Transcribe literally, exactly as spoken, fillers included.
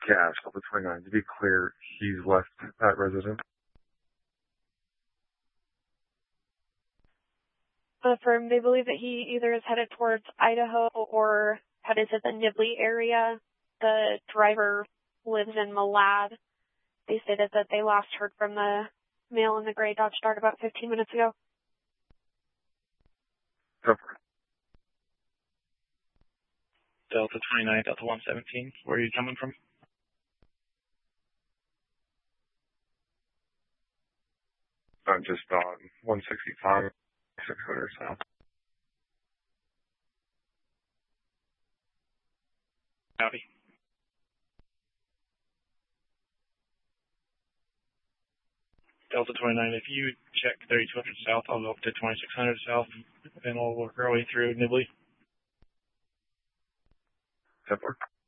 Cash, Delta twenty-nine. To be clear, he's left that residence. Affirm, they believe that he either is headed towards Idaho or headed to the Nibley area. The driver lives in Malad. They stated that they last heard from the male in the gray Dodge Dart about fifteen minutes ago. Over. Delta twenty-nine, Delta one seventeen, where are you coming from? I'm just on one sixty-five. six hundred south. Howdy. Delta twenty-nine, if you check thirty-two hundred south, I'll go up to twenty-six hundred south, and we'll work our way through Nibley. Template.